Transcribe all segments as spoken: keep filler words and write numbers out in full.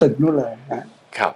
ตึกนู่นเลยนะครับ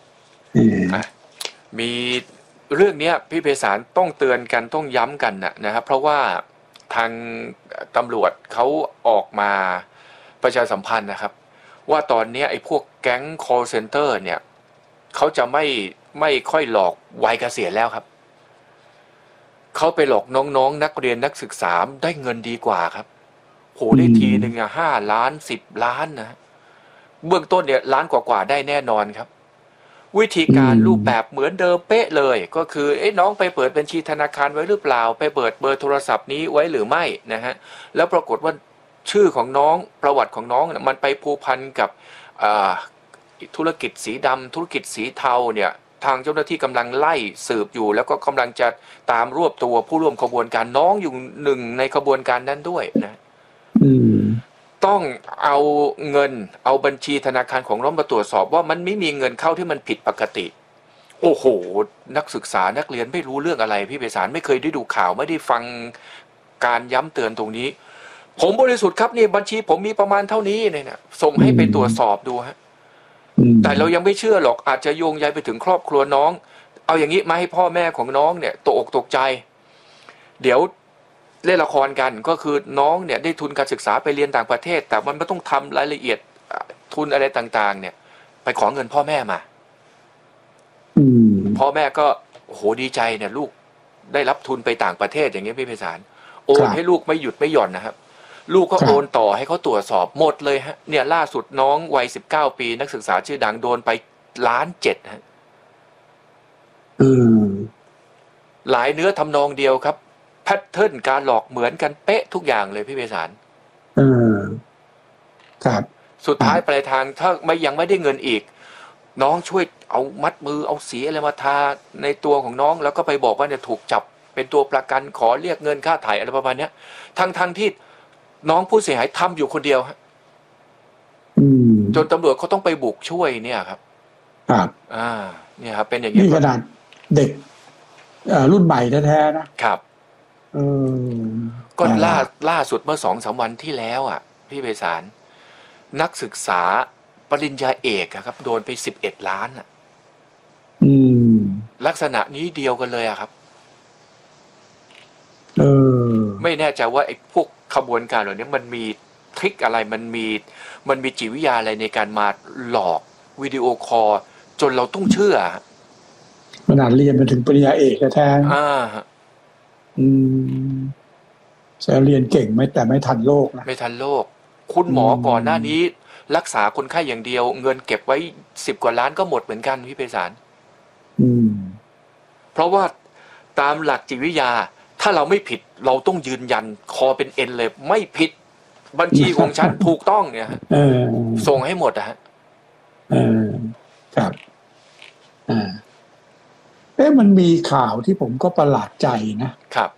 มีเรื่องนี้พี่ไพศาลต้องเตือนกันต้องย้ำกันนะนะครับเพราะว่าทางตำรวจเขาออกมาประชาสัมพันธ์นะครับว่าตอนนี้ไอ้พวกแก๊ง call center เนี่ยเขาจะไม่ไม่ค่อยหลอกวัยเกษียณแล้วครับเขาไปหลอกน้องๆนักเรียนนักศึกษาได้เงินดีกว่าครับโหได้ทีหนึ่งอ่ะห้าล้านสิบล้านนะเบื้องต้นเนี่ยล้านกว่าๆได้แน่นอนครับวิธีการรูปแบบเหมือนเดิมเป๊ะเลยก็คือเอ้น้องไปเปิดบัญชีธนาคารไว้หรือเปล่าไปเปิดเบอร์โทรศัพท์นี้ไว้หรือไม่นะฮะแล้วปรากฏว่าชื่อของน้องประวัติของน้องมันไปผูกพันกับธุรกิจสีดำธุรกิจสีเทาเนี่ยทางเจ้าหน้าที่กำลังไล่สืบอยู่แล้วก็กำลังจะตามรวบตัวผู้ร่วมขบวนการน้องอยู่หนึ่งในขบวนการนั้นด้วยนะต้องเอาเงินเอาบัญชีธนาคารของน้องมาตรวจสอบว่ามันไม่มีเงินเข้าที่มันผิดปกติโอ้โหนักศึกษานักเรียนไม่รู้เรื่องอะไรพี่ไพศาลไม่เคยได้ดูข่าวไม่ได้ฟังการย้ำเตือนตรงนี้ผมบริสุทธิ์ครับนี่บัญชีผมมีประมาณเท่านี้เนี่ยนะส่งให้ไปตรวจสอบดูฮะแต่เรายังไม่เชื่อหรอกอาจจะโยงใยไปถึงครอบครัวน้องเอาอย่างนี้มาให้พ่อแม่ของน้องเนี่ยตกอกตกใจเดี๋ยวเล่นละครกันก็คือน้องเนี่ยได้ทุนการศึกษาไปเรียนต่างประเทศแต่มันไม่ต้องทำรายละเอียดทุนอะไรต่างๆเนี่ยไปขอเงินพ่อแม่มาพ่อแม่ก็โอ้โหดีใจเนี่ยลูกได้รับทุนไปต่างประเทศอย่างเงี้ยพี่ไพศาลโอนให้ลูกไม่หยุดไม่หย่อนนะครับลูกก็โอนต่อให้เขาตรวจสอบหมดเลยฮะเนี่ยล่าสุดน้องวัยสิบเก้าปีนักศึกษาชื่อดังโดนไปล้านเจ็ดฮะหลายเนื้อทำนองเดียวครับแพทเทิร์นการหลอกเหมือนกันเป๊ะทุกอย่างเลยพี่ไพศาลเออครับสุดท้ายปลายทางถ้าไม่ยังไม่ได้เงินอีกน้องช่วยเอามัดมือเอาสีอะไรมาทาในตัวของน้องแล้วก็ไปบอกว่าเนี่ยถูกจับเป็นตัวประกันขอเรียกเงินค่าถ่ายอะไรประมาณนี้ทั้งทั้งที่น้องผู้เสียหายทำอยู่คนเดียวฮะจนตำรวจเขาต้องไปบุกช่วยเนี่ยครับครับอ่าเนี่ยครับเป็นอย่างนี้นี่ขนาดเด็กรุ่นใหม่แท้ๆนะครับเออก็ล่าล่าสุดเมื่อสองสามวันที่แล้วอ่ะพี่ไพศาลนักศึกษาปริญญาเอกครับโดนไปสิบเอ็ดล้านอ่ะอืมลักษณะนี้เดียวกันเลยอะครับเออไม่แน่ใจว่าไอ้พวกขบวนการเหล่านี้มันมีทริคอะไรมันมีมันมีจิตวิทยาอะไรในการมาหลอกวิดีโอคอลจนเราต้องเชื่อขนาดเรียนมาถึงปริญญาเอกแท้ๆอ่าอืมจะเรียนเก่งไหมแต่ไม่ทันโลกนะไม่ทันโลกคุณหมอก่อนหน้านี้รักษาคนไข้อย่างเดียวเงินเก็บไว้สิบกว่าล้านก็หมดเหมือนกันพี่ไพศาลอืมเพราะว่าตามหลักจิตวิทยาถ้าเราไม่ผิดเราต้องยืนยันคอเป็นเอ็นเลยไม่ผิดบัญชีของฉันถูกต้องเนี่ยส่งให้หมดอะฮะเออครับอ่าเอ๊ะมันมีข่าวที่ผมก็ประหลาดใจนะครับ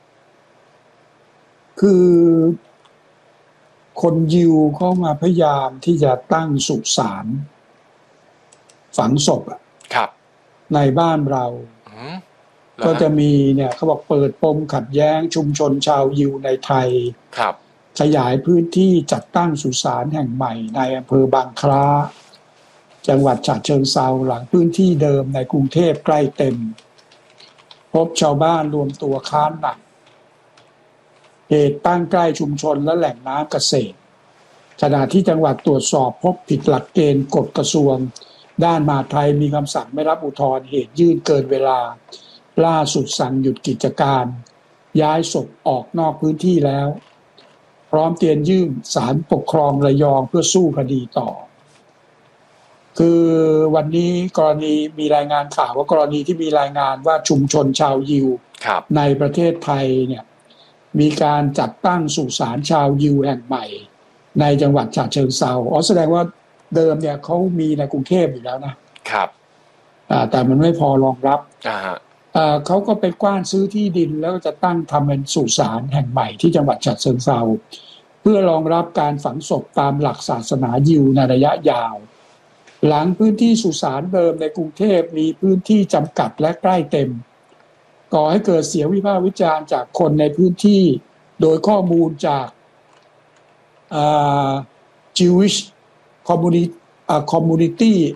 คือคนยิวเข้ามาพยายามที่จะตั้งสุสานฝังศพอ่ะครับในบ้านเราก็จะมีเนี่ยเขาบอกเปิดปมขัดแย้งชุมชนชาวยิวในไทยครับขยายพื้นที่จัดตั้งสุสานแห่งใหม่ในอำเภอบางคล้าจังหวัดฉะเชิงเทราหลังพื้นที่เดิมในกรุงเทพใกล้เต็มพบชาวบ้านรวมตัวค้านหนักเหตุตั้งใกล้ชุมชนและแหล่งน้ำเกษตรขณะที่จังหวัดตรวจสอบพบผิดหลักเกณฑ์กฎกระทรวงด้านมหาดไทยมีคำสั่งไม่รับอุทธรณ์เหตุยื่นเกินเวลาล่าสุดสั่งหยุดกิจการย้ายศพออกนอกพื้นที่แล้วพร้อมเตรียมยื่นศาลปกครองระยองเพื่อสู้คดีต่อคือวันนี้กรณีมีรายงานข่าวว่ากรณีที่มีรายงานว่าชุมชนชาวยิวในประเทศไทยเนี่ยมีการจัดตั้งสุสานชาวยิวแห่งใหม่ในจังหวัดฉะเชิงเทราอ๋อแสดงว่าเดิมเนี่ยเขามีในกรุงเทพอยู่แล้วนะครับอ่าแต่มันไม่พอรองรับอ่าอ่าเขาก็ไปกว้านซื้อที่ดินแล้วก็จะตั้งทำเป็นสุสานแห่งใหม่ที่จังหวัดฉะเชิงเทราเพื่อรองรับการฝังศพตามหลักศาสนายิวในระยะยาวหลังพื้นที่สุสานเดิมในกรุงเทพมีพื้นที่จำกัดและใกล้เต็มก่อให้เกิดเสียงวิพากษ์วิจารณ์จากคนในพื้นที่โดยข้อมูลจากอ่า Jewish Community อ่า Community